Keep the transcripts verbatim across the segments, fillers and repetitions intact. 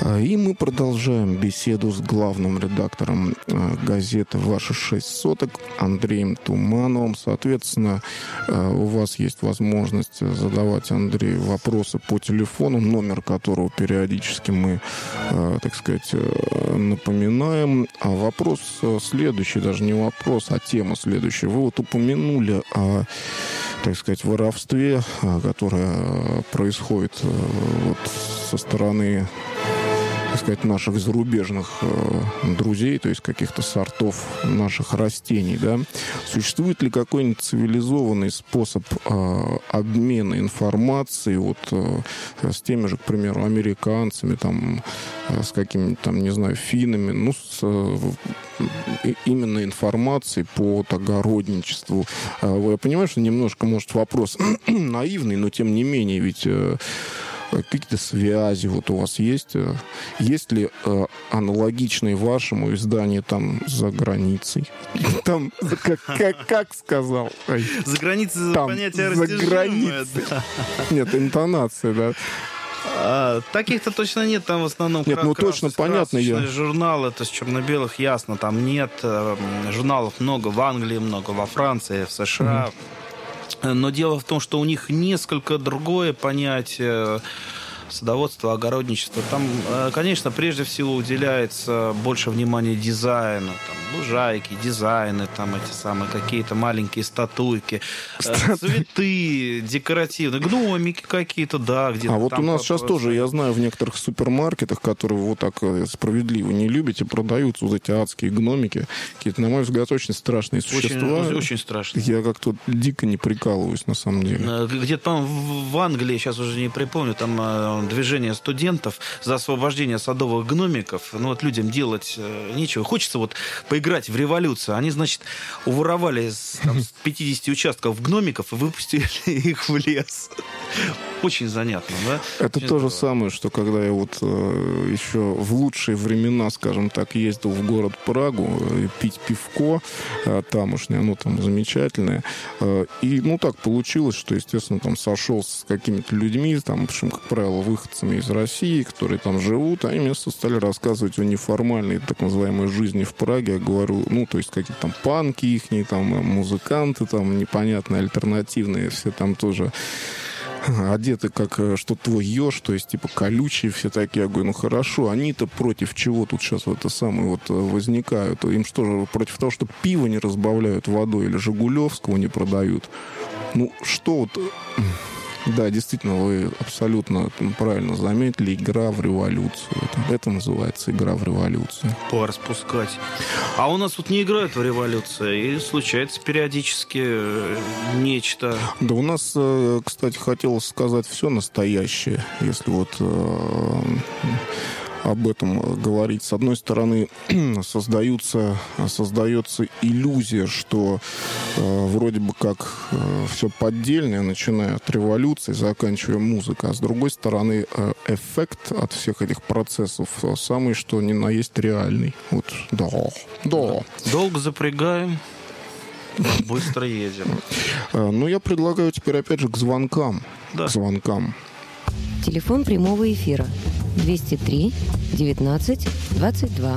И мы продолжаем беседу с главным редактором газеты «Ваши шесть соток» Андреем Тумановым. Соответственно, у вас есть возможность задавать Андрею вопросы по телефону, номер которого периодически мы, так сказать, напоминаем. А вопрос следующий, даже не вопрос, а тема следующая. Вы вот упомянули о, так сказать, воровстве, которое происходит вот со стороны, так сказать, наших зарубежных э, друзей, то есть каких-то сортов наших растений, да. Существует ли какой-нибудь цивилизованный способ э, обмена информацией вот э, с теми же, к примеру, американцами, там, э, с какими-то, там, не знаю, финнами, ну, с э, именно информацией по вот, огородничеству? Э, я понимаю, что немножко, может, вопрос наивный, но тем не менее, ведь... Э, какие-то связи вот у вас есть? Есть ли э, аналогичные вашему изданию там за границей? Там, как, как, как сказал? Ой, за границей там, понятие за растяжимое. границей. Да. Нет, интонация, да. А, таких-то точно нет, там в основном нет, ну, точно понятно, я... журналы, это с черно-белых, ясно, там нет. Журналов много в Англии, много во Франции, в США. Mm-hmm. Но дело в том, что у них несколько другое понятие садоводства, огородничества. Там, конечно, прежде всего уделяется больше внимания дизайну. Там, лужайки, дизайны, там эти самые какие-то маленькие статуйки, цветы декоративные, гномики какие-то, да, где-то. А вот там у нас по- сейчас тоже, я знаю, в некоторых супермаркетах, которые вот так справедливо не любите, продаются вот эти адские гномики. Какие-то, на мой взгляд, очень страшные существа. Очень, очень страшные. Я как-то дико не прикалываюсь, на самом деле. Где-то, по-моему, в Англии, сейчас уже не припомню, там движение студентов за освобождение садовых гномиков. Ну вот людям делать э, нечего. Хочется вот поиграть в революцию. Они, значит, уворовали с, там, с пятидесяти участков гномиков и выпустили их в лес. Очень занятно, да? Это Очень то же здорово. самое, что когда я вот э, еще в лучшие времена, скажем так, ездил в город Прагу э, пить пивко э, тамошнее, оно там замечательное. Э, и, ну, так получилось, что, естественно, там сошелся с какими-то людьми, там, в общем, как правило, выходцами из России, которые там живут, они мне стали рассказывать о неформальной, так называемой жизни в Праге. Я говорю, ну, то есть какие-то там панки ихние, там, музыканты, там, непонятные, альтернативные, все там тоже... одеты как что твой еж, то есть типа колючие все такие. Я говорю, ну хорошо, они-то против чего тут сейчас вот это самое вот возникают? Им что же, против того, что пиво не разбавляют водой или Жигулевского не продают? Ну что вот... Да, действительно, вы абсолютно правильно заметили. Игра в революцию. Это, это называется игра в революцию. Пораспускать. А у нас тут не играют в революцию, и случается периодически нечто. Да у нас, кстати, хотелось сказать все настоящее, если вот э, об этом говорить. С одной стороны, создаются, создается иллюзия, что э, вроде бы как э, все поддельное, начиная от революции, заканчивая музыкой, а с другой стороны, э, эффект от всех этих процессов э, самый что ни на есть реальный. Вот, да, да. Долго запрягаем, быстро едем. Э, ну, я предлагаю теперь опять же к звонкам. Да. К звонкам. Телефон прямого эфира двести три девятнадцать двадцать два.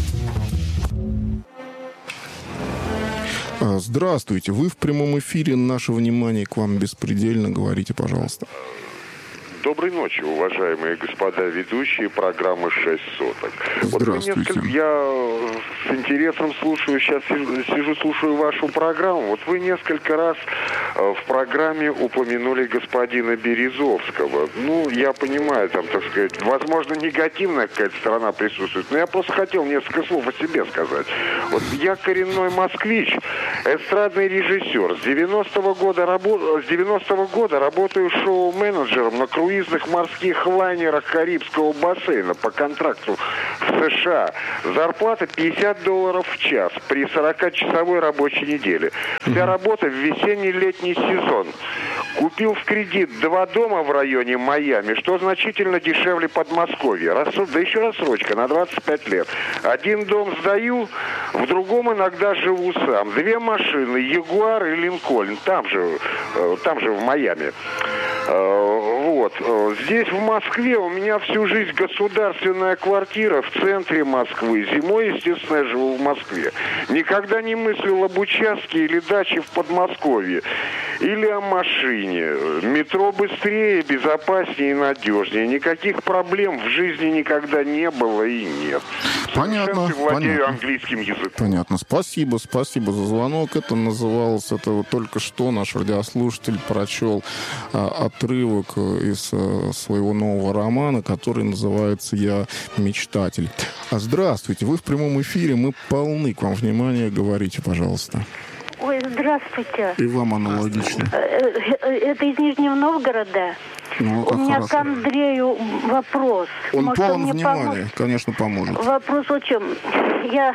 Здравствуйте, вы в прямом эфире, наше внимание к вам беспредельно, говорите, пожалуйста. Доброй ночи, уважаемые господа ведущие программы «Шесть соток». Здравствуйте. Вот несколько, я с интересом слушаю, сейчас сижу, сижу, слушаю вашу программу. Вот вы несколько раз в программе упомянули господина Березовского. Ну, я понимаю, там, так сказать, возможно, негативная какая-то сторона присутствует, но я просто хотел несколько слов о себе сказать. Вот я коренной москвич, эстрадный режиссер. С девяностого года, рабо... с девяностого года работаю шоу-менеджером на круизе морских лайнерах Карибского бассейна по контракту в США. Зарплата пятьдесят долларов в час при сорокачасовой рабочей неделе. Вся работа в весенний-летний сезон. Купил в кредит два дома в районе Майами, что значительно дешевле Подмосковья. Рассуд... Да еще рассрочка на двадцать пять лет. Один дом сдаю, в другом иногда живу сам. Две машины, Ягуар и Линкольн, там же, там же в Майами. Вот. Вот. Здесь, в Москве, у меня всю жизнь государственная квартира в центре Москвы. Зимой, естественно, я живу в Москве. Никогда не мыслил об участке или даче в Подмосковье. Или о машине. Метро быстрее, безопаснее и надежнее. Никаких проблем в жизни никогда не было и нет. Понятно. Владею понятно. английским языком. Понятно. Спасибо, спасибо за звонок. Это называлось, это вот только что наш радиослушатель прочел а, отрывок из а, своего нового романа, который называется «Я мечтатель». А здравствуйте, вы в прямом эфире, мы полны к вам внимания. Говорите, пожалуйста. Ой, здравствуйте. И вам аналогично. Это из Нижнего Новгорода. Ну, У меня хорошо. к Андрею вопрос. Он Может, полон он мне внимания, поможет? конечно, поможет. Вопрос в чем? Я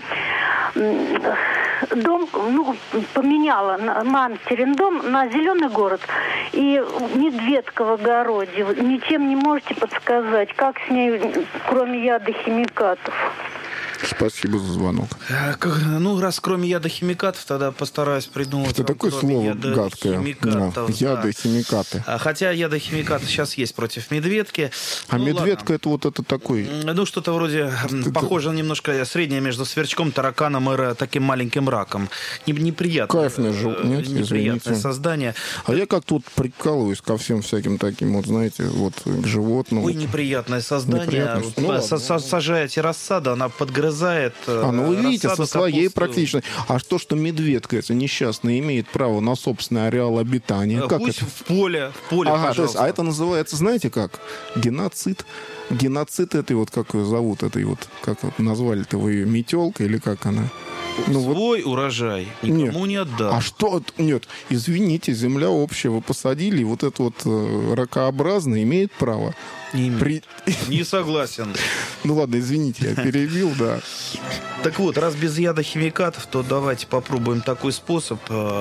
дом, ну, поменяла на Мамстерин дом на Зеленый город. И медведка в огороде. Ничем не можете подсказать, как с ней, кроме яда химикатов? Спасибо за звонок. Ну, раз кроме яда химикатов, тогда постараюсь придумать. Это такое слово гадкое. Да. Яды, химикаты. Хотя яда химикаты сейчас есть против медведки. А ну, медведка ладно. Это вот это такой... Ну, что-то вроде это... похоже немножко среднее между сверчком, тараканом и таким маленьким раком. Неприятное. Кайфное же. Нет, неприятное создание. А я как тут прикалываюсь ко всем всяким таким, вот знаете, вот к животным. Ой, неприятное создание. Ну, сажаете рассаду, она подгрызает. А, ну вы видите, со своей практичной. А то, что медведка эта несчастная имеет право на собственный ареал обитания. Как Пусть это? в поле, в поле, ага, пожалуйста. То есть, а это называется, знаете как? Геноцид. Геноцид этой вот, как ее зовут, этой вот, как вот назвали-то вы ее, метелка или как она? Ну, свой вот... урожай никому нет. не отдам. А что? Нет, извините, земля общая, вы посадили, и вот это вот э, ракообразное имеет право. Не, При... не согласен. Ну ладно, извините, я перебил, да. Так вот, раз без яда химикатов, то давайте попробуем такой способ.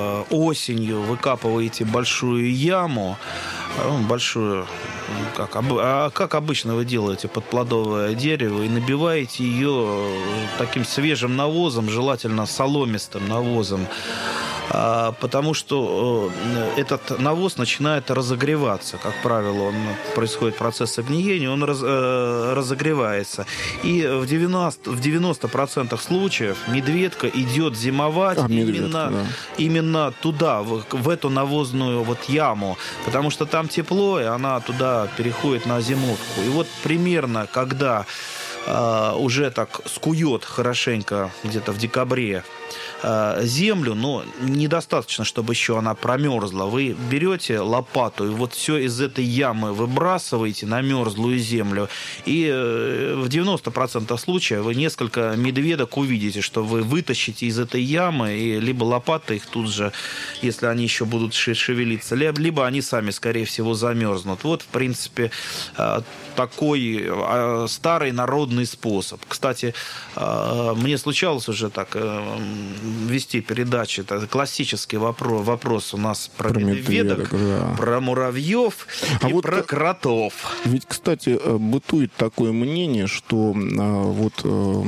Осенью выкапываете большую яму, большую, как, а как обычно вы делаете под плодовое дерево, и набиваете ее таким свежим навозом, желательно соломистым навозом. Потому что этот навоз начинает разогреваться. Как правило, он происходит процесс гниения, он раз, разогревается. И в девяноста процентах случаев медведка идет зимовать а, медведка, именно, да. именно туда, в, в эту навозную вот яму. Потому что там тепло, и она туда переходит на зимовку. И вот примерно, когда Uh, уже так скует хорошенько где-то в декабре uh, землю, но недостаточно, чтобы еще она промерзла. Вы берете лопату и вот все из этой ямы выбрасываете на мерзлую землю. И uh, в девяноста процентах случаев вы несколько медведок увидите, что вы вытащите из этой ямы, и либо лопатой их тут же, если они еще будут шевелиться, либо они сами, скорее всего, замерзнут. Вот, в принципе, uh, такой uh, старый народный способ. Кстати, мне случалось уже так вести передачи. Это классический вопрос, вопрос у нас про, про медведок, медведок да. про муравьев а и вот про кротов. Ведь, кстати, бытует такое мнение, что вот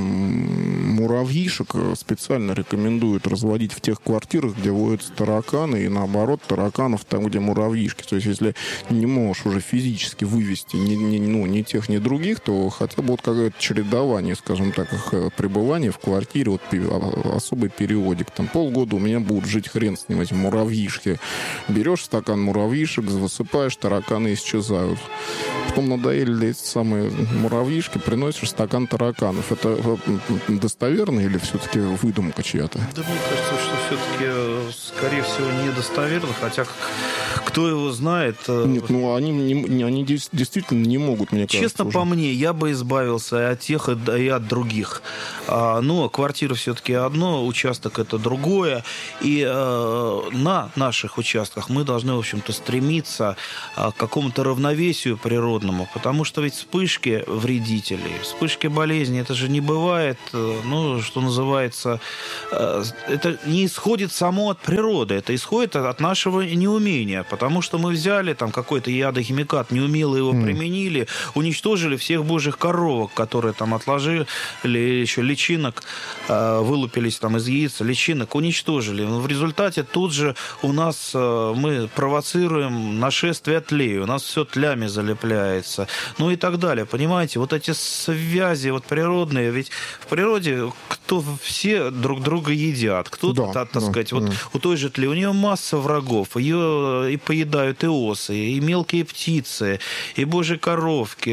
муравьишек специально рекомендуют разводить в тех квартирах, где водятся тараканы, и наоборот, тараканов там, где муравьишки. То есть, если не можешь уже физически вывести ни, ни, ну, ни тех, ни других, то хотя бы вот какая-то чередование, скажем так, их пребывания в квартире, вот особый периодик. Там полгода у меня будут жить хрен с ним эти муравьишки. Берешь стакан муравьишек, высыпаешь, тараканы исчезают. Потом надоели эти самые муравьишки, приносишь стакан тараканов. Это достоверно или все-таки выдумка чья-то? Да мне кажется, что все-таки, скорее всего, недостоверно, хотя кто его знает. Нет, ну они, не, они действительно не могут, мне кажется. Честно, уже. по мне, я бы избавился от тех и от других. Но квартира все-таки одно, участок это другое. И на наших участках мы должны, в общем-то, стремиться к какому-то равновесию природному, потому что ведь вспышки вредителей, вспышки болезней, это же не бывает, ну, что называется, это не исходит само от природы, это исходит от нашего неумения, потому Потому что мы взяли там какой-то ядохимикат, неумело его mm. применили, уничтожили всех божьих коровок, которые там отложили, еще личинок, вылупились там из яиц, личинок уничтожили. В результате тут же у нас мы провоцируем нашествие тлей, у нас все тлями залепляется, ну и так далее. Понимаете, вот эти связи вот природные, ведь в природе кто все друг друга едят, кто-то, да, так, так да, сказать, да. вот у той же тли, у нее масса врагов, ее и поедают и осы, и мелкие птицы, и божьи коровки,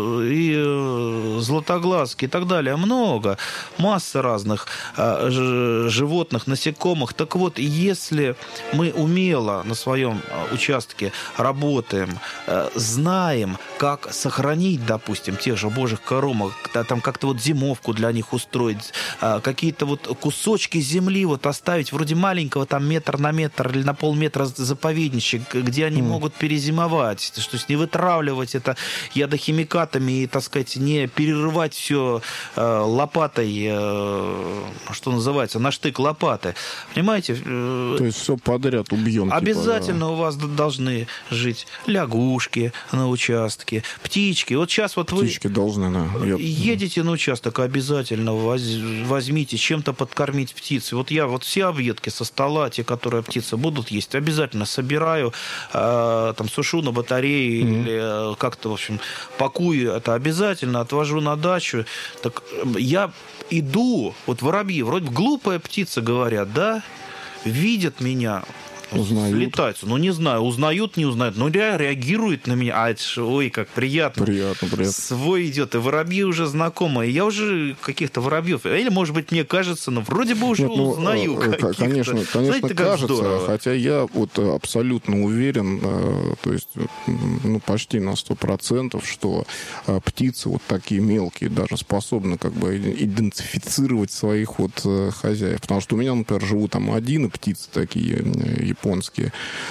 и златоглазки, и так далее. Много, масса разных животных, насекомых. Так вот, если мы умело на своем участке работаем, знаем, как сохранить, допустим, тех же божьих коромок, там как-то вот зимовку для них устроить, какие-то вот кусочки земли вот оставить, вроде маленького там метр на метр или на полметра заповедничек, где они mm. могут перезимовать, то есть не вытравливать это ядохимикатами и, так сказать, не перерывать все лопатой, что называется, на штык лопаты. Понимаете? То есть все подряд убьем. Обязательно типа, да. у вас должны жить лягушки на участке, птички. Вот сейчас вот птички вы должны, да. едете на участок, обязательно возьмите чем-то подкормить птицы. Вот я вот все объедки со стола, те, которые птицы будут есть, обязательно собираю, э, там сушу на батарее mm-hmm. или как-то, в общем, пакую это обязательно, отвожу на дачу. Так я иду, вот воробьи, вроде глупая птица, говорят, да, видят меня, узнают. Слетаются. Ну, не знаю, узнают, не узнают. Ну, реагируют на меня. А это ж, ой, как приятно. Приятно, приятно. Свой идет. И воробьи уже знакомые. Я уже каких-то воробьев. Или, может быть, мне кажется, ну, вроде бы уже Нет, ну, узнаю каких-то. Конечно, конечно Знаете, кажется. Здорово. Хотя я вот абсолютно уверен, то есть, ну, почти на сто процентов, что птицы вот такие мелкие даже способны как бы идентифицировать своих вот хозяев. Потому что у меня, например, живут там один птицы такие японские.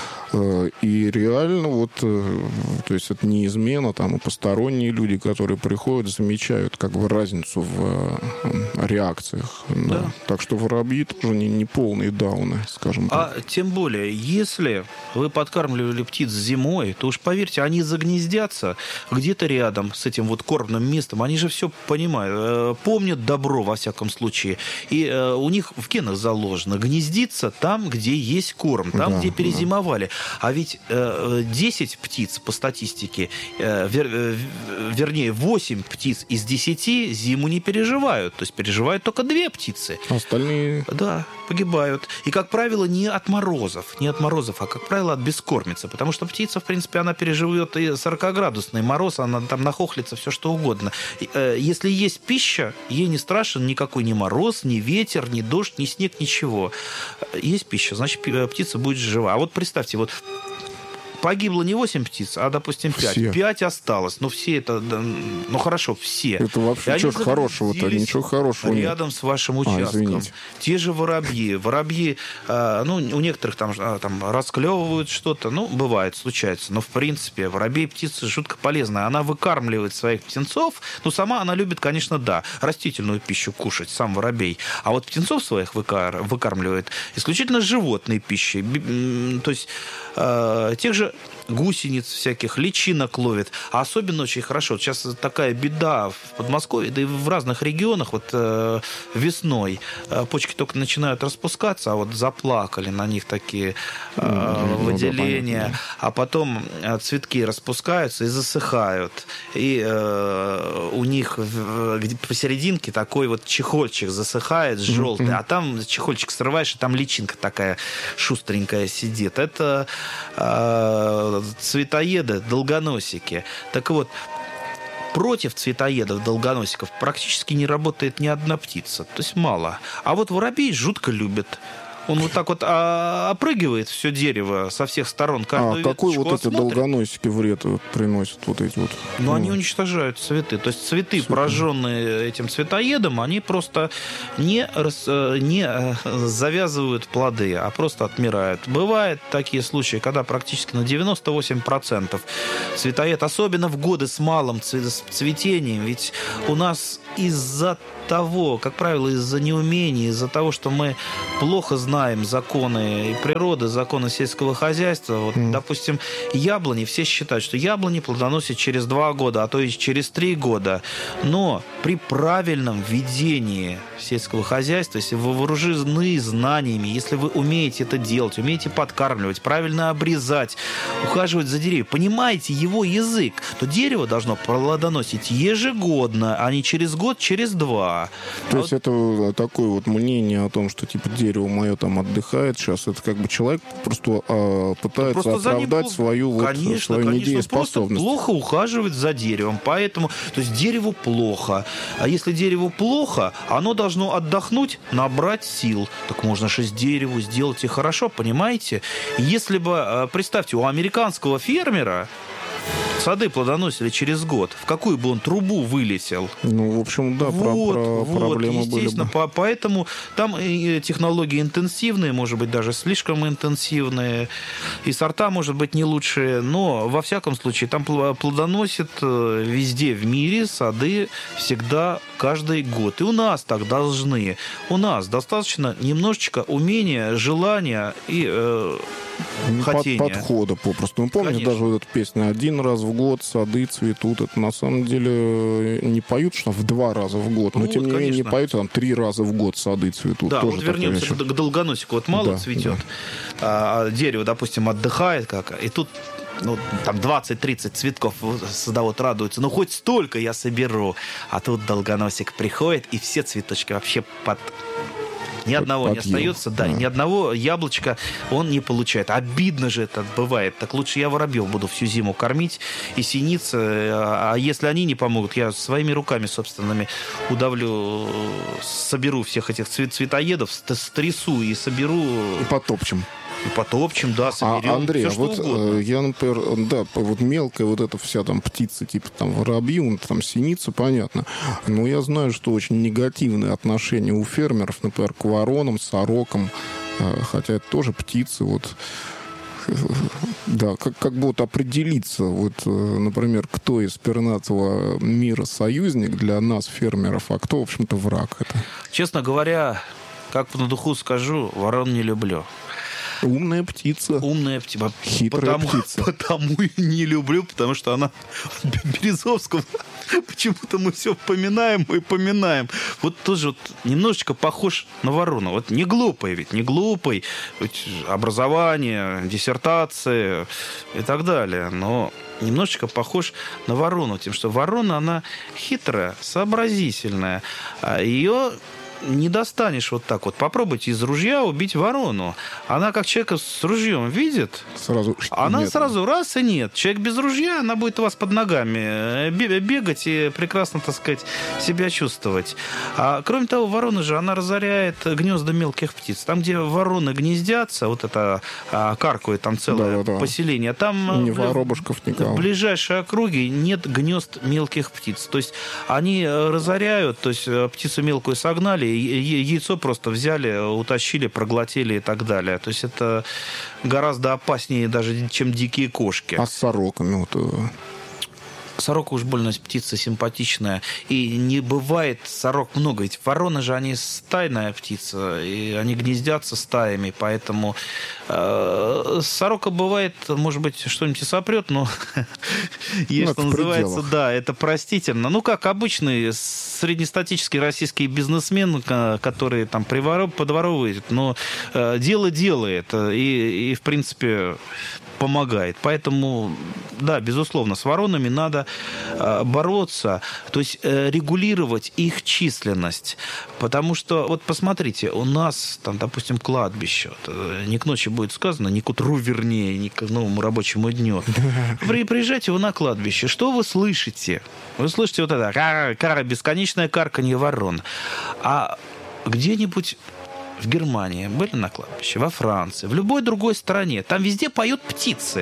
И реально вот, то есть это не измена, там и посторонние люди, которые приходят, замечают как бы разницу в реакциях. Да. Да. Так что воробьи тоже не, не полные дауны, скажем так. А тем более, если вы подкармливали птиц зимой, то уж поверьте, они загнездятся где-то рядом с этим вот кормным местом. Они же все понимают, помнят добро во всяком случае. И у них в генах заложено гнездиться там, где есть корм, там, да, где перезимовали. Да. А ведь э, десять птиц по статистике, э, вер, э, вернее, восемь птиц из десяти зиму не переживают. То есть переживают только две птицы. Остальные... Да, погибают. И, как правило, не от морозов. Не от морозов, а, как правило, от бескормицы. Потому что птица, в принципе, она переживет и сорокаградусный мороз, она там нахохлится, все что угодно. И, э, если есть пища, ей не страшен никакой ни мороз, ни ветер, ни дождь, ни снег, ничего. Есть пища, значит, птица будет жива. А вот представьте, вот погибло не восемь птиц, а, допустим, пять. Все. пять осталось. Ну, все это... Ну, хорошо, все. Это вообще что хорошего-то? Ничего хорошего рядом нет. С вашим участком. А, те же воробьи. Воробьи, э, ну, у некоторых там, там расклевывают что-то. Ну, бывает, случается. Но, в принципе, воробей птица жутко полезная. Она выкармливает своих птенцов. Ну, сама она любит, конечно, да, растительную пищу кушать, сам воробей. А вот птенцов своих выкар... выкармливает исключительно животной пищей. То есть э, тех же гусениц всяких, личинок ловит. А особенно очень хорошо. Вот сейчас такая беда в Подмосковье, да и в разных регионах. Вот э, весной э, почки только начинают распускаться, а вот заплакали на них такие э, mm-hmm. выделения. Mm-hmm. А потом э, цветки распускаются и засыхают. И э, у них в, где, посерединке такой вот чехольчик засыхает, желтый. Mm-hmm. А там чехольчик срываешь, и там личинка такая шустренькая сидит. Это э, цветоеды, долгоносики. Так вот, против цветоедов, долгоносиков практически не работает ни одна птица. То есть мало. А вот воробей жутко любят. Он вот так вот а, опрыгивает все дерево со всех сторон. А какой вот эти долгоносики вред приносят? Вот эти вот? Ну, ну, они уничтожают цветы. То есть цветы, Супер. пораженные этим цветоедом, они просто не, рас, не завязывают плоды, а просто отмирают. Бывают такие случаи, когда практически на девяносто восемь процентов цветоед, особенно в годы с малым цветением, ведь у нас из-за того, как правило, из-за неумения, из-за того, что мы плохо знаем знаем законы природы, законы сельского хозяйства. Вот, mm. допустим, яблони, все считают, что яблони плодоносят через два года, а то и через три года. Но при правильном ведении сельского хозяйства, если вы вооружены знаниями, если вы умеете это делать, умеете подкармливать, правильно обрезать, ухаживать за деревьями, понимаете его язык, то дерево должно плодоносить ежегодно, а не через год, через два. То а есть вот... это такое вот мнение о том, что типа дерево мое там отдыхает сейчас, это как бы человек просто а, пытается просто оправдать ним... свою, конечно, вот, свою конечно, недееспособность. Просто плохо ухаживать за деревом, поэтому, то есть дереву плохо, а если дереву плохо, оно должно отдохнуть, набрать сил. Так можно же с дереву сделать и хорошо, понимаете? Если бы, представьте, у американского фермера сады плодоносили через год, в какую бы он трубу вылетел? Ну, в общем, да, вот, про, про вот, проблемы были бы. По, поэтому там и технологии интенсивные, может быть, даже слишком интенсивные, и сорта, может быть, не лучшие, но, во всяком случае, там плодоносят везде в мире сады всегда каждый год. И у нас так должны. У нас достаточно немножечко умения, желания и э, хотения. Под, подхода попросту. Ну, помните, Конечно. даже вот эта песня «Один раз в год сады цветут». Это на самом деле не поют, что в два раза в год, но ну, тем вот, не менее не поют, там три раза в год сады цветут. Да, Тоже вот вернемся к долгоносику. Вот мало да, цветет, да. А дерево, допустим, отдыхает, как, и тут ну, там двадцать-тридцать цветков садовод радуется. Ну, хоть столько я соберу. А тут долгоносик приходит, и все цветочки вообще под... Ни одного Подъем. не остается, да, да, ни одного яблочка он не получает. Обидно же это бывает. Так лучше я воробьев буду всю зиму кормить и синицы. А если они не помогут, я своими руками собственными удавлю, соберу всех этих цвет цветоедов, стрясу и соберу... И потопчем. И потопчем, да, соберем. А, Андрей, все, вот угодно. я, например, да, вот мелкая вот эта вся там птица, типа там воробью, там синица, понятно. Но я знаю, что очень негативные отношения у фермеров, например, к воронам, сорокам, хотя это тоже птицы, вот. Да, как, как бы вот определиться, вот, например, кто из пернатого мира союзник для нас, фермеров, а кто, в общем-то, враг это? Честно говоря, как на духу скажу, ворон не люблю. Умная птица. Умная птица. Хитрая потому, птица. Потому и не люблю, потому что она Березовского. Почему-то мы все поминаем и поминаем. Вот тоже вот немножечко похож на ворону. Вот не глупый ведь, не глупый. Ведь образование, диссертация и так далее. Но немножечко похож на ворону. Тем, что ворона, она хитрая, сообразительная. А ее... не достанешь вот так вот. Попробуйте из ружья убить ворону. Она как человека с ружьем видит, сразу она нет. сразу раз и нет. Человек без ружья, она будет у вас под ногами бегать и прекрасно, так сказать, себя чувствовать. А кроме того, ворона же, она разоряет гнезда мелких птиц. Там, где вороны гнездятся, вот это а, каркует там целое да, да, да. поселение, там не в, воробушков никого. В ближайшей округе нет гнезд мелких птиц. То есть они разоряют, то есть птицу мелкую согнали, яйцо просто взяли, утащили, проглотили и так далее. То есть это гораздо опаснее даже, чем дикие кошки. А с сороками? Вот... Сорока уж больно птица симпатичная. И не бывает сорок много. Ведь вороны же, они стайная птица. И они гнездятся стаями. Поэтому э, сорока бывает, может быть, что-нибудь и сопрет, но есть, что называется, да, это простительно. Ну, как обычный среднестатический российский бизнесмен, который там подворовывает, но дело делает. И, и в принципе... помогает. Поэтому, да, безусловно, с воронами надо э, бороться, то есть э, регулировать их численность. Потому что, вот посмотрите, у нас, там, допустим, кладбище, вот, э, не к ночи будет сказано, не к утру, вернее, не к новому рабочему дню. При, приезжайте вы на кладбище, что вы слышите? Вы слышите вот это кара, кара, бесконечное карканье ворон. А где-нибудь... в Германии были на кладбище, во Франции, в любой другой стране. Там везде поют птицы.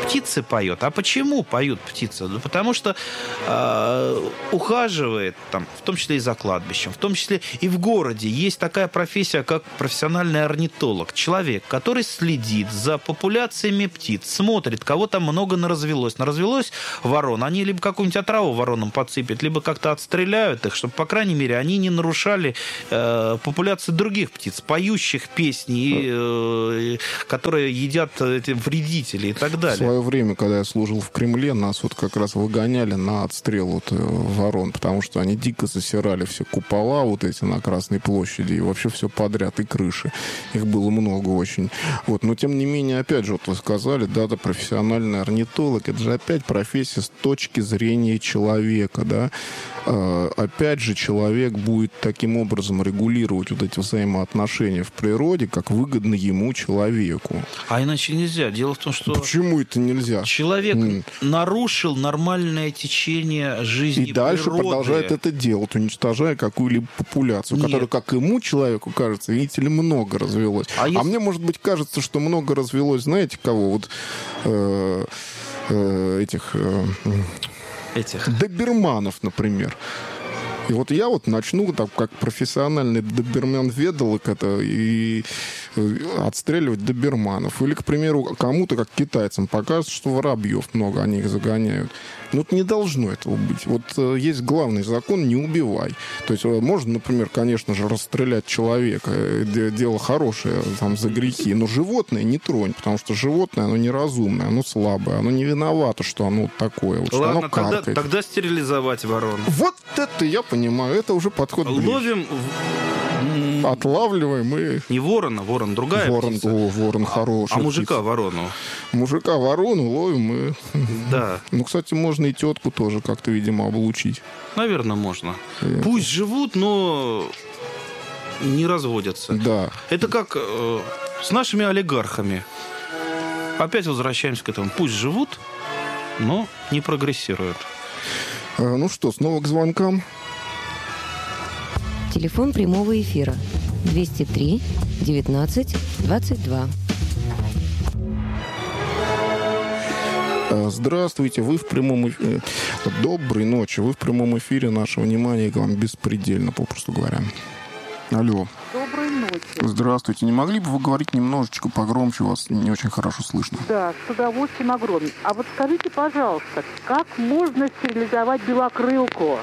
птицы поют. А почему поют птицы? Ну, потому что э, ухаживает, там, в том числе и за кладбищем, в том числе и в городе. Есть такая профессия, как профессиональный орнитолог. Человек, который следит за популяциями птиц, смотрит, кого там много наразвелось. Наразвелось ворон, они либо какую-нибудь отраву воронам подсыпят, либо как-то отстреляют их, чтобы, по крайней мере, они не нарушали э, популяцию других птиц, поющих песни, э, которые едят эти вредители и так далее. В свое время, когда я служил в Кремле, нас вот как раз выгоняли на отстрел вот ворон, потому что они дико засирали все купола вот эти на Красной площади и вообще все подряд, и крыши. Их было много очень. Вот. Но, тем не менее, опять же, вот вы сказали, да, да, профессиональный орнитолог, это же опять профессия с точки зрения человека, да. А, опять же, человек будет таким образом регулировать вот эти взаимоотношения в природе, как выгодно ему, человеку. А иначе нельзя. Дело в том, что... Почему это нельзя? Человек mm. нарушил нормальное течение жизни и дальше природы. Продолжает это делать, уничтожая какую-либо популяцию, Нет. которая, как ему, человеку, кажется, видите ли, много развелось. А, а если... мне, может быть, кажется, что много развелось, знаете, кого? Вот э, э, этих... Э, этих... доберманов, например. И вот я вот начну, так, как профессиональный доберман-ведалок, это и отстреливать доберманов. Или, к примеру, кому-то, как китайцам, покажется, что воробьев много, они их загоняют. Но вот не должно этого быть. Вот э, есть главный закон — не убивай. То есть э, можно, например, конечно же, расстрелять человека. Э, дело хорошее там, за грехи. Но животное не тронь, потому что животное, оно неразумное, оно слабое, оно не виновато, что оно вот такое. Вот, Ладно, что оно тогда, каркает. тогда стерилизовать ворон. Вот это я понимаю. Это уже подход ближе. Ловим... Отлавливаем и... Не ворона, ворон другая ворон, птица. О, ворон хороший. А мужика ворону. Мужика ворону ловим и... Да. Ну, кстати, можно и тетку тоже как-то, видимо, облучить. Наверное, можно. И... Пусть живут, но не разводятся. Да. Это как э, с нашими олигархами. Опять возвращаемся к этому. Пусть живут, но не прогрессируют. А, ну что, снова к звонкам. Телефон прямого эфира двести три девятнадцать двадцать два. Здравствуйте, вы в прямом эфире. Доброй ночи, вы в прямом эфире. Наше внимание к вам беспредельно, попросту говоря. Алло. Доброй ночи. Здравствуйте. Не могли бы вы говорить немножечко погромче? Вас не очень хорошо слышно. Да, с удовольствием огромным. А вот скажите, пожалуйста, как можно стерилизовать белокрылку?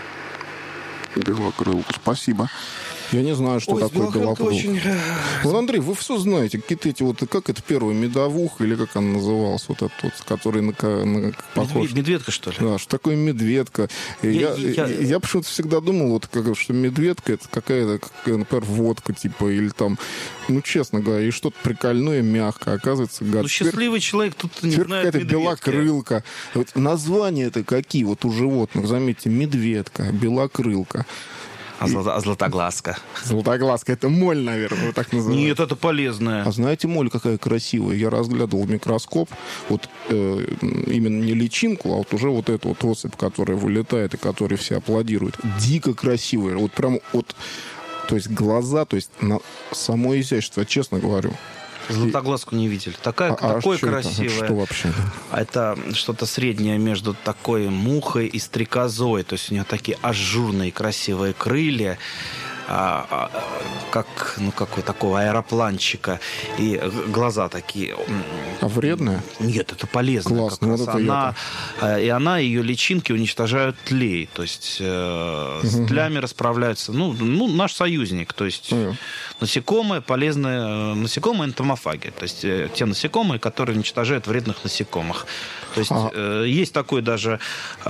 Белокрылку, спасибо. Я не знаю, что Ой, такое белокрылка. Очень... Вот, Андрей, вы все знаете. Какие-то эти вот, как это первая медовуха, или как она называлась, вот этот вот, который на, на похож. Медведка, что ли? Да, что такое медведка. Я, я, я... я почему-то всегда думал, вот, как, что медведка — это какая-то, какая, например, водка, типа, или там, ну, честно говоря, и что-то прикольное, мягкое. Оказывается, гад. Ну, счастливый человек тут не теперь знает какая-то медведки. белокрылка. Вот названия-то какие вот у животных? Заметьте, медведка, белокрылка. А, злато, а златоглазка? Златоглазка — это моль, наверное, вот так называют. Нет, это полезная. А знаете, моль какая красивая? Я разглядывал в микроскоп вот э, именно не личинку, а вот уже вот эту вот особь, которая вылетает и которой все аплодируют. Дико красивая. Вот прям вот, то есть глаза, то есть на само изящество, честно говорю. Златоглазку не видели. Такая, а, такое а что красивое. Это? Что вообще? Это что-то среднее между такой мухой и стрекозой. То есть у нее такие ажурные красивые крылья. А, а, как, ну, какой такого аэропланчика. И глаза такие. А вредная? Нет, это полезно. Классно. Вот это она, и она, ее личинки уничтожают тлей. То есть э, угу. с тлями расправляются. Ну, ну, наш союзник. То есть угу. насекомые, полезные насекомые, энтомофаги. То есть э, те насекомые, которые уничтожают вредных насекомых. То есть а. э, есть такое даже э,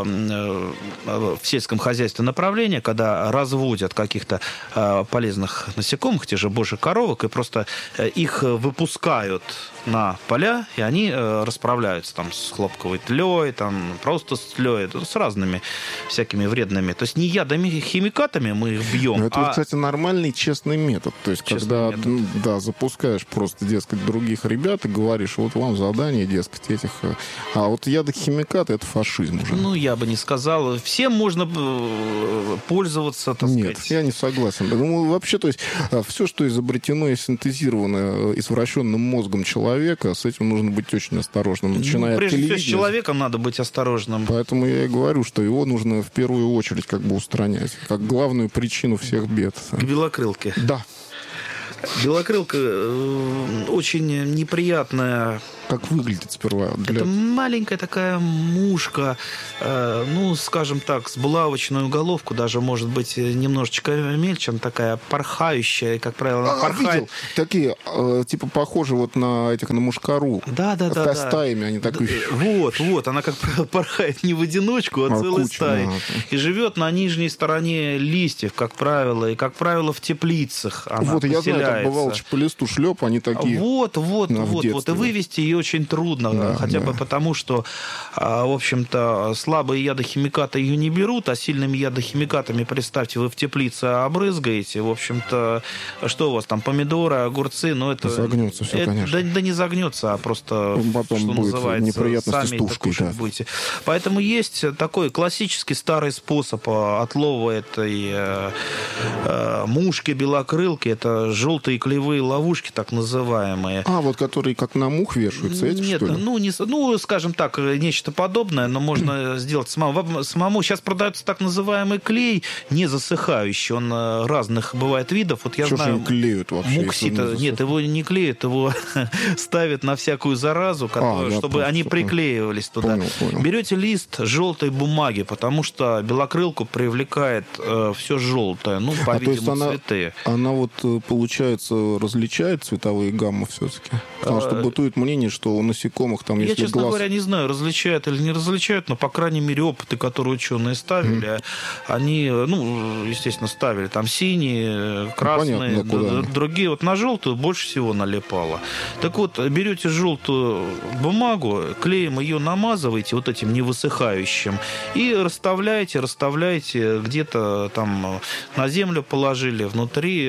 э, в сельском хозяйстве направление, когда разводят каких-то э, полезных насекомых, те же божьих коровок, и просто э, их выпускают на поля, и они э, расправляются там с хлопковой тлей, там просто с тлей, с разными всякими вредными. То есть не ядами, химикатами мы их бьем. Но это, а... кстати, нормальный честный метод. То есть, честный когда метод. Да, запускаешь просто, дескать, других ребят и говоришь, вот вам задание, дескать, этих... А вот ядохимикаты — это фашизм уже. Ну, я бы не сказал. Всем можно пользоваться, так Нет, сказать. я не не согласен. Ну, вообще, то есть, все, что изобретено и синтезировано извращенным мозгом человека, с этим нужно быть очень осторожным. Начиная ну, прежде от всего, с человеком надо быть осторожным. Поэтому я и говорю, что его нужно в первую очередь как бы устранять, как главную причину всех бед. К белокрылке. Да. Белокрылка э, очень неприятная. Как выглядит сперва? Для... Это маленькая такая мушка, э, ну, скажем так, с булавочную головку, даже, может быть, немножечко мельче, она такая порхающая, как правило, она а, порхает. Видел. Такие, э, типа, похожи вот на этих, на мушкару. Да, да, да. да. Стаями они такие. Вот, вот, она, как правило, порхает не в одиночку, а, а целой куча, стаей. Да. И живет на нижней стороне листьев, как правило, и, как правило, в теплицах она вот, поселяется. Я знаю, так бывало, по листу шлеп, они такие. Вот, вот, вот, вот. И вывести ее очень трудно, да, хотя да. бы потому, что, в общем-то, слабые ядохимикаты ее не берут, а сильными ядохимикатами, представьте, вы в теплице обрызгаете, в общем-то, что у вас там, помидоры, огурцы, ну это... Загнется все, это, конечно. Да, да не загнется, а просто, потом что будет называется, неприятности сами с тушкой, это кушать да. будете. Поэтому есть такой классический старый способ отлова этой э, э, мушки белокрылки, это желтые клеевые ловушки, так называемые. А, вот которые как на мух вешаются, эти, Нет, что ли? ну, не, ну, скажем так, нечто подобное, но можно сделать самому. самому. Сейчас продается так называемый клей, не засыхающий, он разных бывает видов. Вот я что знаю, же клеют вообще? муксита, нет, его не клеят, его ставят на всякую заразу, а, чтобы они приклеивались туда. Понял, понял. Берете лист желтой бумаги, потому что белокрылку привлекает э, все желтое, ну, по-видимому, а, цветы. Она, она вот, получается, различает цветовые гаммы все-таки? Потому что бытует мнение, что у насекомых там, Я, если честно глаз... говоря, не знаю, различают или не различают, но, по крайней мере, опыты, которые ученые ставили, mm. они, ну, естественно, ставили там синие, красные, ну, понятно, д- другие. Вот на желтую больше всего налипало. Так вот, берете желтую бумагу, клеем ее намазываете вот этим невысыхающим и расставляете, расставляете где-то там на землю положили, внутри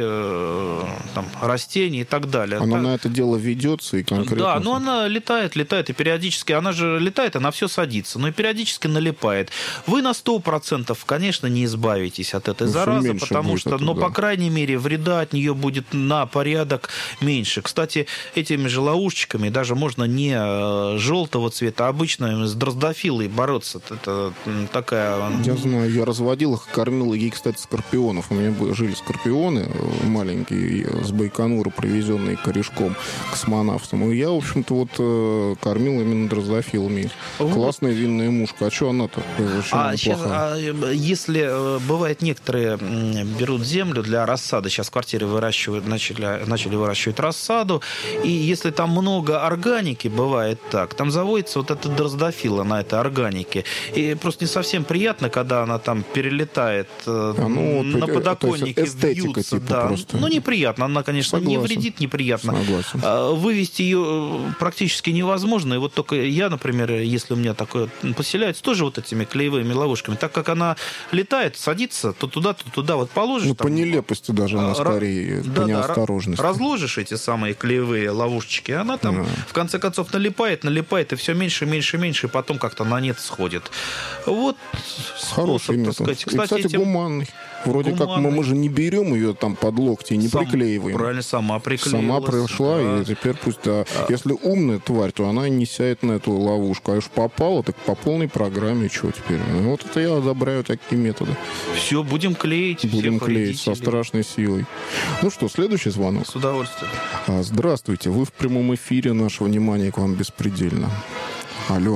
там растений и так далее. Она так... на это дело ведется и конкретно... Да, но она летает, летает и периодически, она же летает, она все садится, но и периодически налипает. Вы на сто процентов, конечно, не избавитесь от этой ну, заразы, потому что, это, но, да. по крайней мере, вреда от нее будет на порядок меньше. Кстати, этими же ловушечками даже можно не желтого цвета, а обычно с дроздофилой бороться. Это такая... Я знаю, я разводил их, кормил ей, кстати, скорпионов. У меня жили скорпионы маленькие, с Байконура, привезенные корешком космонавтам. И я, в общем-то, вот кормил именно дрозофилами. Вот. Классная винная мушка. А что она-то? А, сейчас, а если бывает, некоторые берут землю для рассады, сейчас в квартире выращивают, начали, начали выращивать рассаду, и если там много органики, бывает так, там заводится вот эта дроздофила на этой органике. И просто не совсем приятно, когда она там перелетает а, ну, на подоконнике, вьются. Типа Да. Просто. Ну, неприятно. Она, конечно, Согласен. не вредит, неприятно. Согласен. Вывести ее практически невозможно. И вот только я, например, если у меня такое поселяется, тоже вот этими клеевыми ловушками, так как она летает, садится, то туда, то туда вот положишь. Ну, там, по нелепости даже она скорее, да, по неосторожности. Да, разложишь эти самые клеевые ловушечки, она там, да. в конце концов, налипает, налипает, и все меньше, меньше, меньше, и потом как-то на нет сходит. Вот хороший способ, метод. Так сказать. И, кстати, этим... гуманный. Вроде гуманный. как мы, мы же не берем ее там под локти и не Сам, приклеиваем. Правильно, сама приклеилась. Сама пришла, да. и теперь пусть, да. А. Если умная тварь, то она не сядет на эту ловушку. А уж попала, так по полной программе, что теперь? Ну, вот это я одобряю такие методы. Все, будем клеить. Будем клеить со страшной силой. Ну что, следующий звонок. С удовольствием. А, здравствуйте, вы в прямом эфире, наше внимание к вам беспредельно. Алло.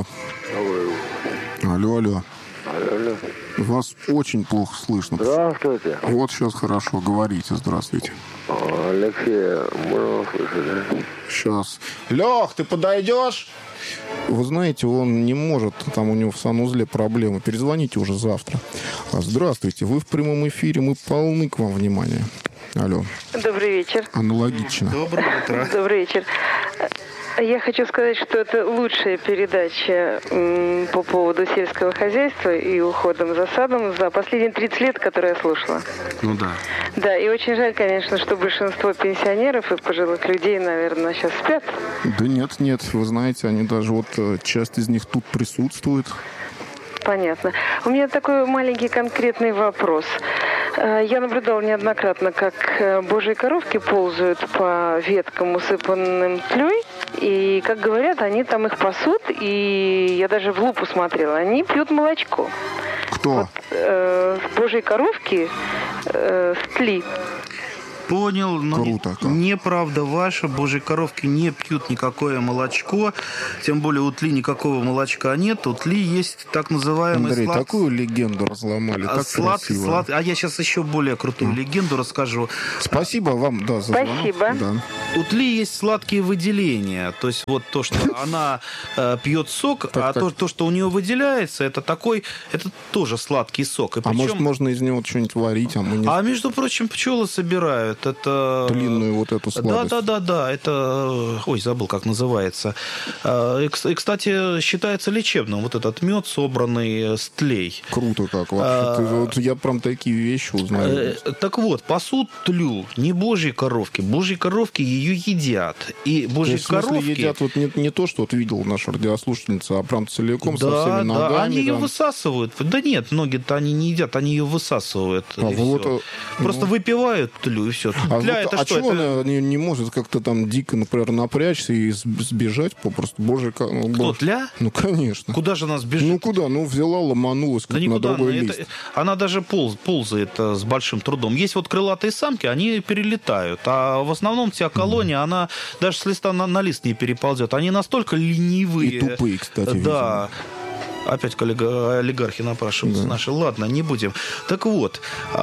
Алло, алло. Алло, алло. Вас очень плохо слышно. Здравствуйте. Вот сейчас хорошо, говорите, здравствуйте. Алексей, можно услышать, да? Сейчас. Лех, ты подойдешь? Вы знаете, он не может, там у него в санузле проблемы. Перезвоните уже завтра. Здравствуйте, вы в прямом эфире, мы полны к вам внимания. Алло. Добрый вечер. Аналогично. Доброе утро. Добрый вечер. Я хочу сказать, что это лучшая передача м, по поводу сельского хозяйства и уходом за садом за последние тридцать лет, которые я слушала. Ну да. Да, и очень жаль, конечно, что большинство пенсионеров и пожилых людей, наверное, сейчас спят. Да нет, нет, вы знаете, они даже вот, часть из них тут присутствует. Понятно. У меня такой маленький конкретный вопрос. Я наблюдала неоднократно, как божьи коровки ползают по веткам, усыпанным тлей. И, как говорят, они там их пасут. И я даже в лупу смотрела. Они пьют молочко. Кто? Вот, э, божьи коровки э, с тли. Понял, но Круто, как. неправда ваша. Божьи коровки не пьют никакое молочко. Тем более у тли никакого молочка нет. У тли есть так называемый Андрей, слад... такую легенду разломали. Так слад... красиво. слад... А я сейчас еще более крутую mm. легенду расскажу. Спасибо вам, да, за звонок. Спасибо. Да. У тли есть сладкие выделения. То есть вот то, что она э, пьет сок, так, а так. То, то, что у нее выделяется, это такой, это тоже сладкий сок. И А причем... может, можно из него что-нибудь варить, а мы не... А между прочим, пчелы собирают. Это... Длинную вот эту сладость. Да, да, да, да. Это... Ой, забыл, как называется. И, кстати, считается лечебным. Вот этот мед, собранный с тлей. Круто как вообще. А... Вот я прям такие вещи узнаю. Так вот, пасут тлю не божьи коровки. Божьи коровки ее едят. И божьи То есть, в смысле, коровки... едят вот не, не то, что вот видел наша радиослушательница, а прям целиком, да, со всеми ногами. Да, они ее там. высасывают. Да нет, ноги-то они не едят, они ее высасывают. А вот, всё. Просто ну... выпивают тлю, и все. А, Тля, вот, это а что? чего Это... она не, не может как-то там дико, например, напрячься и сбежать попросту? Боже, как... Кто, боже. тля? Ну, конечно. Куда же она сбежит? Ну, куда? Ну, взяла, ломанулась Да как на никуда. другой Она, лист. это, она даже полз, ползает э, с большим трудом. Есть вот крылатые самки, они перелетают. А в основном вся колония, mm. она даже с листа на, на лист не переползет. Они настолько ленивые. И тупые, кстати. Да. Видимо. Опять коллега, олигархи напрашиваются да. наши. Ладно, не будем. Так вот,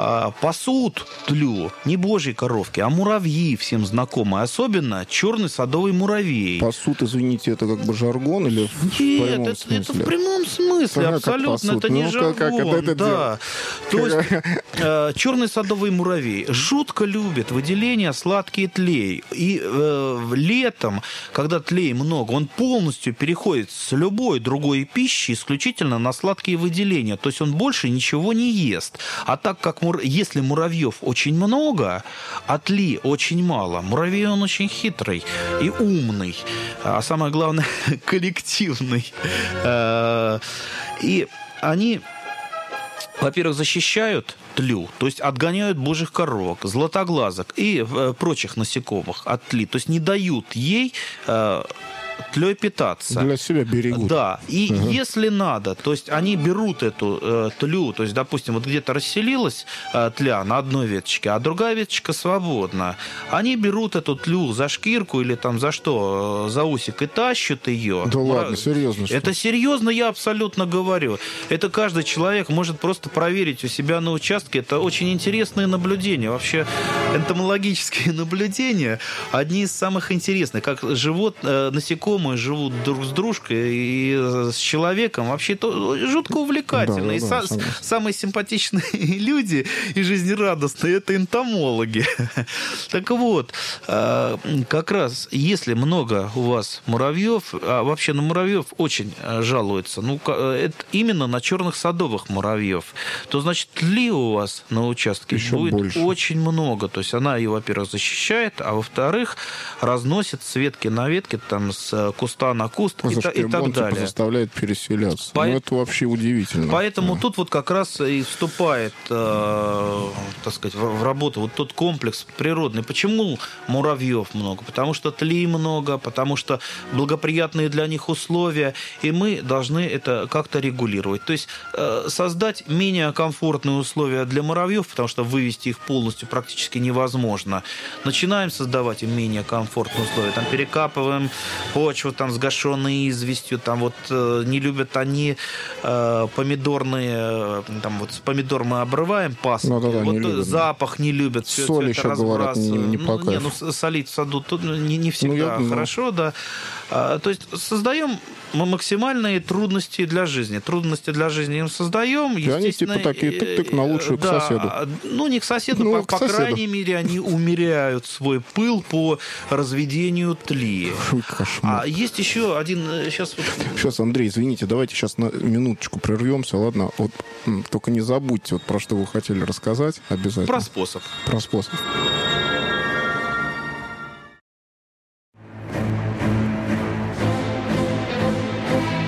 пасут тлю не божьи коровки, а муравьи всем знакомые. Особенно черный садовый муравей. Пасут, извините, это как бы жаргон или в Нет, прямом это, смысле? это в прямом смысле, Как абсолютно. пасут? Это не Ну, жаргон. как, как это да. То есть э, черный садовый муравей жутко любит выделение сладкие тлей. И э, летом, когда тлей много, он полностью переходит с любой другой пищи исключительно на сладкие выделения. То есть он больше ничего не ест. А так как мур... если муравьев очень много, а тли очень мало, муравей он очень хитрый и умный. А самое главное, коллективный. И они, во-первых, защищают тлю, то есть отгоняют божьих коровок, златоглазок и прочих насекомых от тли. То есть не дают ей тлей питаться. Для себя берегут. Да. И угу. если надо, то есть они берут эту э, тлю, то есть, допустим, вот где-то расселилась э, тля на одной веточке, а другая веточка свободна. Они берут эту тлю за шкирку или там за что, э, за усик и тащат ее. Да ладно, серьезно? Что? Это серьезно, я абсолютно говорю. Это каждый человек может просто проверить у себя на участке. Это очень интересные наблюдения. Вообще, энтомологические наблюдения одни из самых интересных. Как живут э, насекомые, живут друг с дружкой и с человеком. Вообще это жутко увлекательно. Да, да, и да, са- самые симпатичные люди и жизнерадостные — это энтомологи. Так вот, как раз если много у вас муравьев, а вообще на муравьев очень жалуются, ну, это именно на черных садовых муравьев, то, значит, тли у вас на участке еще будет больше. Очень много. То есть она ее, во-первых, защищает, а во-вторых, разносит с ветки на ветке, там, с куста на куст и, та, и так далее. Заставляет переселяться. По... Ну, это вообще удивительно. Поэтому да. тут вот как раз и вступает, э, так сказать, в, в работу вот тот комплекс природный. Почему муравьев много? Потому что тли много, потому что благоприятные для них условия, и мы должны это как-то регулировать. То есть э, создать менее комфортные условия для муравьев, потому что вывести их полностью практически невозможно. Начинаем создавать им менее комфортные условия. Там перекапываем почву, там сгашенные известью, там вот э, не любят они э, помидорные, э, там вот помидор мы обрываем пасынки, ну, да, да, вот не любят, запах не любят, все, соль все это еще говорят, не, не по ну, не, ну, солить в саду тут не, не всегда ну, я, хорошо, да. А, то есть создаем мы максимальные трудности для жизни. Трудности для жизни им создаем, и они типа такие тык-тык на лучшую да, к соседу. Ну, не к соседу, ну, по, к по соседу. крайней мере, они умеряют свой пыл по разведению тли. Фу, кошмар. А есть еще один... Сейчас, вот... сейчас, Андрей, извините, давайте сейчас на минуточку прервемся, ладно? Вот, только не забудьте, вот про что вы хотели рассказать обязательно. Про способ. Про способ.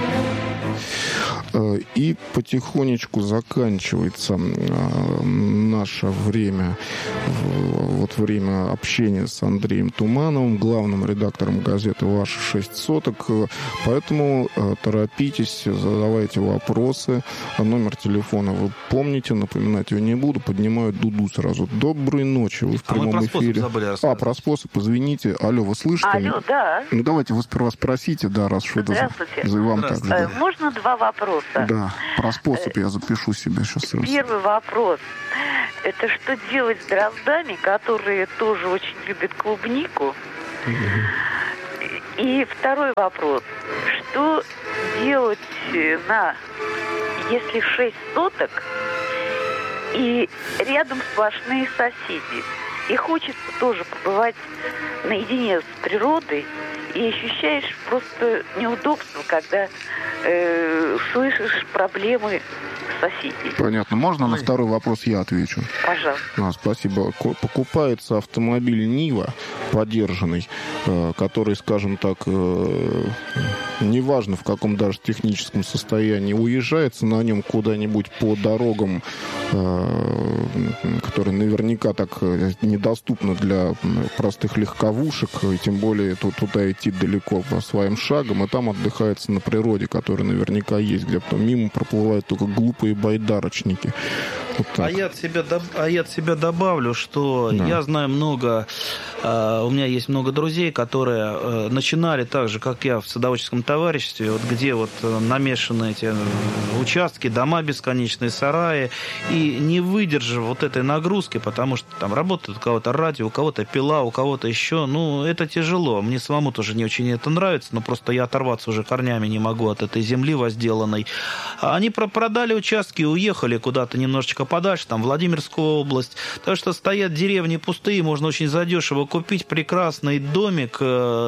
И потихонечку заканчивается наше время, вот время общения с Андреем Тумановым, главным редактором газеты «Ваши шесть соток». Поэтому торопитесь, задавайте вопросы. Номер телефона вы помните, напоминать его не буду. Поднимаю дуду сразу. Доброй ночи, вы в прямом а мы про эфире. Забыли а, про способ, извините. Алло, вы слышите? Алло, да. Ну, давайте вы сперва спросите, да, раз что это Здравствуйте. за вам так. Да. Можно два вопроса? Да, про способ я запишу себе сейчас. Первый вопрос. Это что делать с дроздами, которые тоже очень любят клубнику? И второй вопрос. Что делать на, если шесть соток и рядом сплошные соседи? И хочется тоже побывать наедине с природой, и ощущаешь просто неудобство, когда э, слышишь проблемы соседей. Понятно. Можно на второй вопрос я отвечу? Пожалуйста. А, спасибо. Покупается автомобиль Нива, подержанный, э, который, скажем так, э, неважно в каком даже техническом состоянии, уезжается на нем куда-нибудь по дорогам, э, которые наверняка так недоступны для простых легковушек, и тем более тут, туда идти далеко по своим шагам, и там отдыхается на природе, которая наверняка есть, где потом мимо проплывают только глупые байдарочники. Вот а, я от себя, а я от себя добавлю, что да. я знаю много, э, у меня есть много друзей, которые э, начинали так же, как я, в садоводческом товариществе, вот, где вот намешаны эти участки, дома бесконечные, сараи, и не выдержав вот этой нагрузки, потому что там работает у кого-то радио, у кого-то пила, у кого-то еще, ну, это тяжело. Мне самому тоже не очень это нравится, но просто я оторваться уже корнями не могу от этой земли возделанной. Они продали участки и уехали куда-то немножечко подальше, там, Владимирскую область. Так что стоят деревни пустые, можно очень задешево купить прекрасный домик,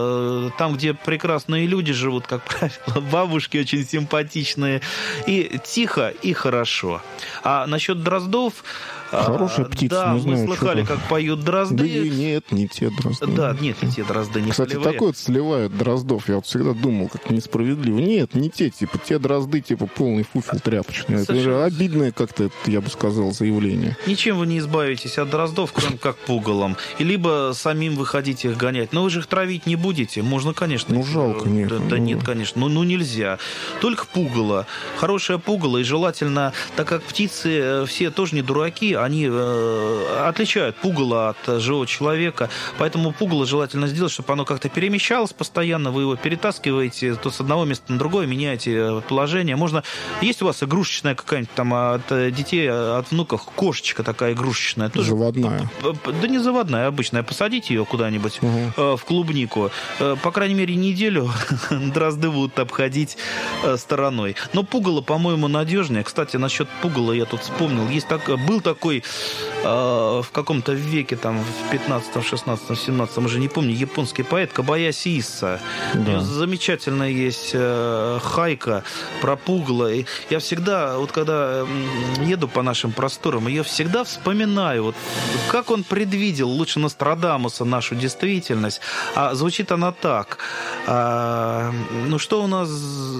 там, где прекрасные люди живут, как правило, бабушки очень симпатичные, и тихо, и хорошо. А насчет дроздов... Хорошая птица, да, не знаю, мы слыхали, что-то... как поют дрозды. Да нет, не те дрозды. Да, нет, не те дрозды, не Кстати, полевые. такой вот сливают дроздов. Я вот всегда думал, как несправедливо. Нет, не те, типа, те дрозды, типа, полный фуфел тряпочный. Это же обидное как-то, я бы сказал, заявление. Ничем вы не избавитесь от дроздов, кроме как пугалом. И либо самим выходить их гонять. Но вы же их травить не будете. Можно, конечно. Ну, жалко, нет. Да, да ну... нет, конечно. Ну, ну, нельзя. Только пугало. Хорошее пугало. И желательно, так как птицы все тоже не дураки, они... отличают пугало от живого человека, поэтому пугало желательно сделать, чтобы оно как-то перемещалось постоянно, вы его перетаскиваете то с одного места на другое, меняете положение. Можно... Есть у вас игрушечная какая-нибудь там от детей, от внуков, кошечка такая игрушечная? Тоже... Заводная. Да не заводная, обычная. Посадите ее куда-нибудь угу. в клубнику. По крайней мере, неделю дрозды будут обходить стороной. Но пугало, по-моему, надежнее. Кстати, насчет пугала я тут вспомнил. Есть так... Был такой в каком-то веке, там, в пятнадцатом, шестнадцатом, семнадцатом, уже не помню, японский поэт Кобаяси Исса. Да. Замечательная есть хайка про пугало. И я всегда, вот когда еду по нашим просторам, я всегда вспоминаю, вот, как он предвидел, лучше Нострадамуса, нашу действительность. А звучит она так. А, ну, что у нас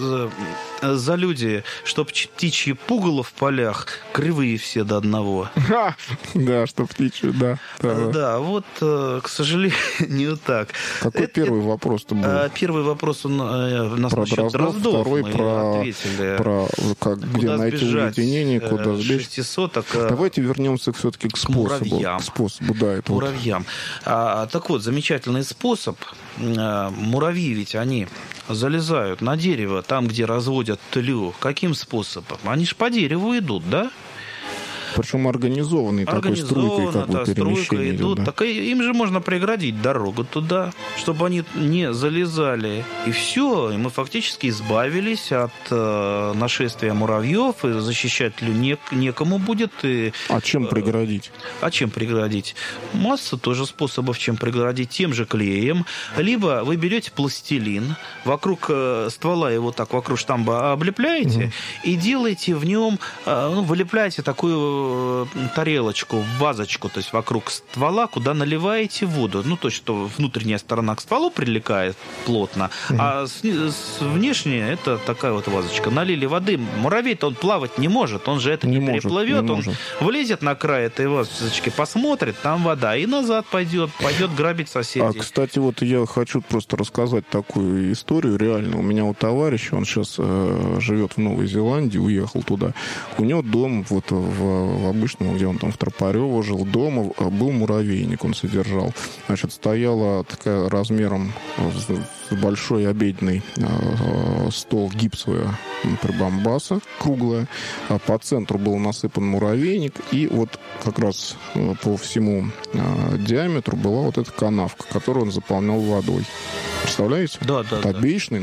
за люди, чтоб птичьи пугало в полях, кривые все до одного. Да, что птичью, да. Да, да, вот, к сожалению, так. Какой это, первый вопрос-то был? Первый вопрос у нас про насчет дроздов, дроздов. Второй мы про, ответили. про как, где найти уединение, куда сбежать. шестисоток. Давайте вернемся все-таки к способу. Муравьям. К способу, да, это муравьям. Вот. А, так вот, замечательный способ. Муравьи ведь они залезают на дерево, там, где разводят тлю. Каким способом? Они ж по дереву идут, да? Причем организованный такой струйкой, как бы, перемещение идет. Идут. Да. Так им же можно преградить дорогу туда, чтобы они не залезали. И все, и мы фактически избавились от э, нашествия муравьев, и защищать не, некому будет. И, а чем преградить? А чем преградить? Масса тоже способов, чем преградить. Тем же клеем. Либо вы берете пластилин, вокруг э, ствола его так, вокруг штамба облепляете, угу. и делаете в нем, э, ну, вылепляете такую такую тарелочку, вазочку, то есть вокруг ствола, куда наливаете воду. Ну, то есть, что внутренняя сторона к стволу прилегает плотно, mm-hmm. а с, с внешняя это такая вот вазочка. Налили воды, муравей-то он плавать не может, он же это не, не может, переплывет, не он может. Влезет на край этой вазочки, посмотрит, там вода, и назад пойдет, пойдет грабить соседей. А, кстати, вот я хочу просто рассказать такую историю. Реально, у меня у товарища, он сейчас э, живет в Новой Зеландии, уехал туда. У него дом, вот в, в обычном, где он там в Тропарево жил, дома был муравейник, он содержал. Значит, стояла такая размером с большой обеденный э, стол гипсовая прибамбаса, круглая. А по центру был насыпан муравейник, и вот как раз э, по всему э, диаметру была вот эта канавка, которую он заполнял водой. Представляете? Да, да. Обычный